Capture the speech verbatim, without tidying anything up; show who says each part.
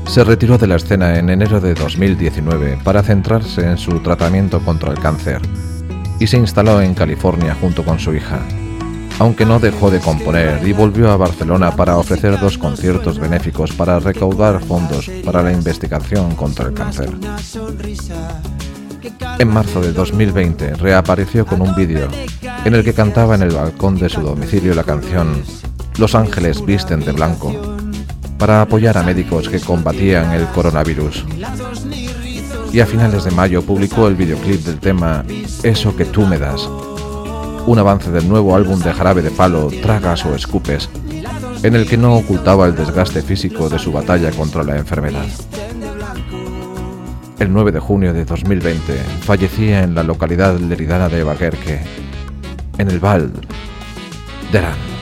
Speaker 1: Se retiró de la escena en enero de dos mil diecinueve para centrarse en su tratamiento contra el cáncer y se instaló en California junto con su hija, aunque no dejó de componer y volvió a Barcelona para ofrecer dos conciertos benéficos para recaudar fondos para la investigación contra el cáncer. En marzo de dos mil veinte reapareció con un vídeo en el que cantaba en el balcón de su domicilio la canción Los ángeles visten de blanco para apoyar a médicos que combatían el coronavirus. Y a finales de mayo publicó el videoclip del tema Eso que tú me das, un avance del nuevo álbum de Jarabe de Palo, Tragas o Escupes, en el que no ocultaba el desgaste físico de su batalla contra la enfermedad. El nueve de junio de dos mil veinte fallecía en la localidad leridana de Bagerque, en el Val d'Aran.